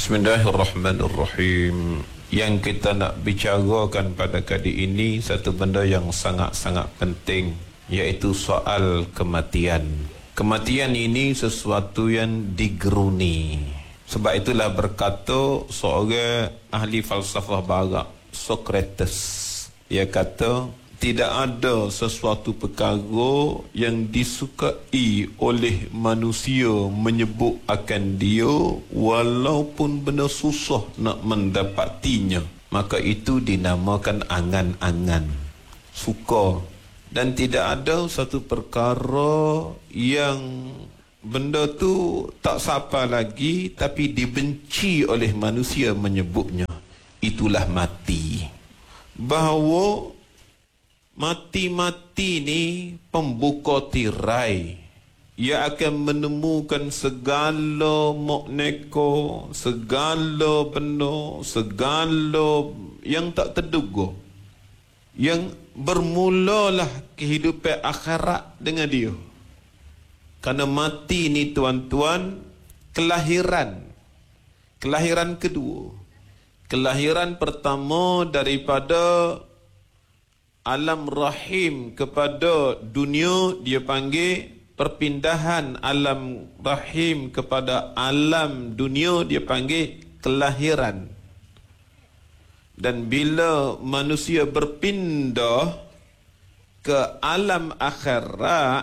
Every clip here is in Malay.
Bismillahirrahmanirrahim. Yang kita nak bicarakan pada kali ini satu benda yang sangat-sangat penting, iaitu soal kematian. Kematian ini sesuatu yang digeruni. Sebab itulah berkata seorang ahli falsafah barat, Socrates, dia kata tidak ada sesuatu perkara yang disukai oleh manusia menyebut akan dia walaupun benar susah nak mendapatinya. Maka itu dinamakan angan-angan, suka. Dan tidak ada satu perkara yang benda tu tak sapa lagi tapi dibenci oleh manusia menyebutnya. Itulah mati. Bahawa mati-mati ni pembuka tirai. Ia akan menemukan segala mokneko, segala benda, segala yang tak terduga. Yang bermulalah kehidupan akhirat dengan dia. Kerana mati ni tuan-tuan, kelahiran kedua. Kelahiran pertama daripada alam rahim kepada dunia, dia panggil perpindahan alam rahim kepada alam dunia, dia panggil kelahiran. Dan bila manusia berpindah ke alam akhirat,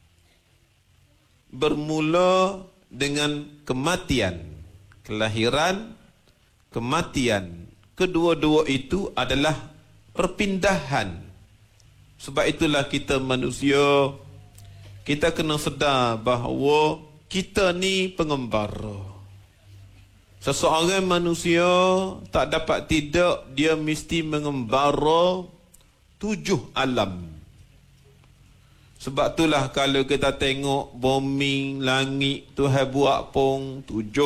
bermula dengan kematian. Kelahiran, kematian, kedua-dua itu adalah perpindahan. Sebab itulah kita manusia, kita kena sedar bahawa kita ni pengembara. Seseorang manusia tak dapat tidak, dia mesti mengembara 7 alam. Sebab itulah kalau kita tengok bumi, langit, Tuhan buat pun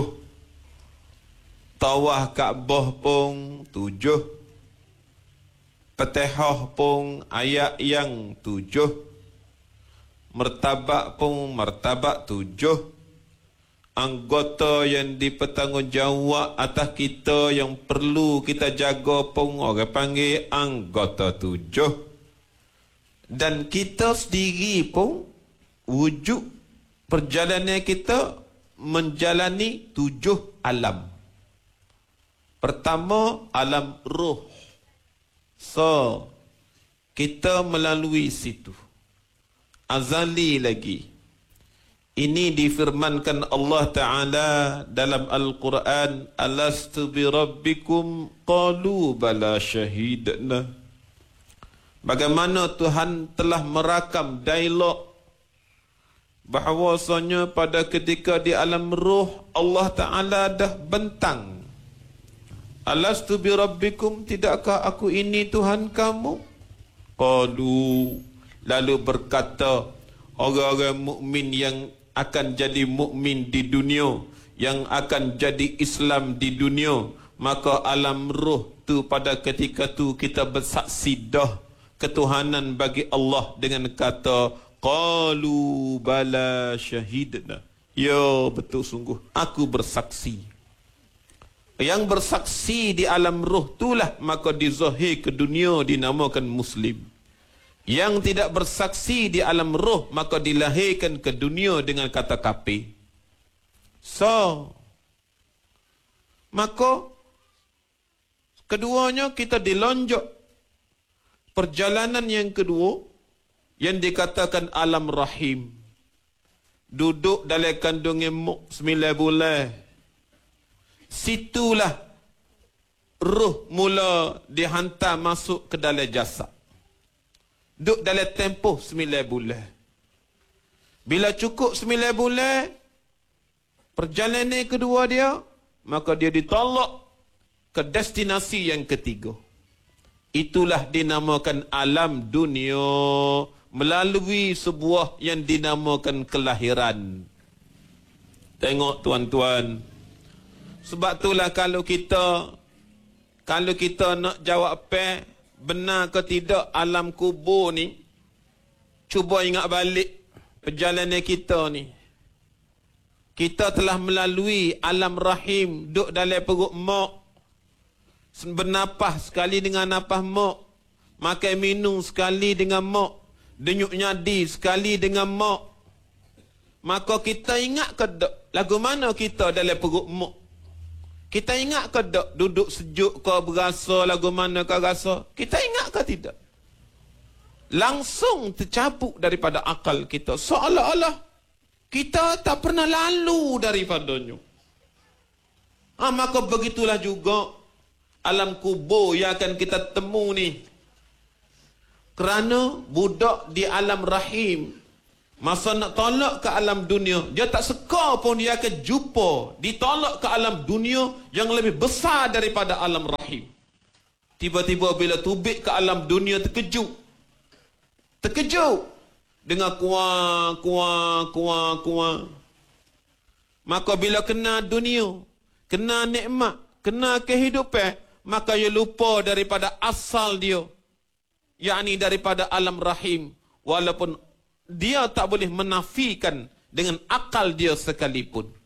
7. Tawah Kaabah pun 7. Fatihah pun ayat yang 7. Martabat pun martabat 7. Anggota yang dipertanggungjawab atas kita yang perlu kita jaga pun orang panggil anggota 7. Dan kita sendiri pun wujud perjalanan kita menjalani 7 alam. Pertama, alam roh. So, kita melalui situ. Azali lagi. Ini difirmankan Allah Ta'ala dalam Al-Quran, Alastu bi rabbikum qalu bala syahidna. Bagaimana Tuhan telah merakam dialog bahawasanya pada ketika di alam roh Allah Ta'ala dah bentang, Alastu bi rabbikum, tidakkah aku ini Tuhan kamu? Qalu, lalu berkata orang-orang mukmin yang akan jadi mukmin di dunia, yang akan jadi Islam di dunia, maka alam roh tu pada ketika tu kita bersaksi dah ketuhanan bagi Allah dengan kata qalu bala syahidna. Ya, betul sungguh aku bersaksi. Yang bersaksi di alam roh itulah maka dizahir ke dunia dinamakan Muslim. Yang tidak bersaksi di alam roh maka dilahirkan ke dunia dengan kata kafir. So, maka keduanya kita dilonjok. Perjalanan yang kedua yang dikatakan alam rahim. Duduk dalam kandung emok 9 bulan. Situlah ruh mula dihantar masuk ke dalam jasad. Duduk dalam tempoh 9 bulan. Bila cukup 9 bulan, perjalanan kedua dia, maka dia ditolak ke destinasi yang ketiga. Itulah dinamakan alam dunia melalui sebuah yang dinamakan kelahiran. Tengok tuan-tuan. Sebab itulah kalau kita nak jawab apa, benar ke tidak alam kubur ni, cuba ingat balik perjalanan kita ni. Kita telah melalui alam rahim, duduk dalam perut mak, bernafas sekali dengan nafas mak, makan minum sekali dengan mak, denyuk nyadi sekali dengan mak. Maka kita ingat ke tak lagu mana kita dalam perut mak? Kita ingat ke tak duduk sejuk ke berasa lagu mana ke rasa? Kita ingat ke tidak? Langsung tercabut daripada akal kita, seolah-olah kita tak pernah lalu daripadanya. Maka begitulah juga alam kubur yang akan kita temu ni. Kerana budak di alam rahim, masa nak tolak ke alam dunia, dia tak seka pun dia akan jumpa ditolak ke alam dunia yang lebih besar daripada alam rahim. Tiba-tiba bila tubik ke alam dunia, terkejut dengan kuah. Maka bila kena dunia, kena nikmat, kena kehidupan, maka ia lupa daripada asal dia, yakni daripada alam rahim, walaupun dia tak boleh menafikan dengan akal dia sekalipun.